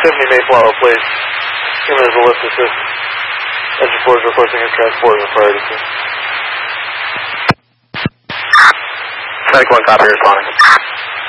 70 Mayflower Place. Human is a lift assist. Engine 4 is requesting a transport in priority to. 91, copy, responding.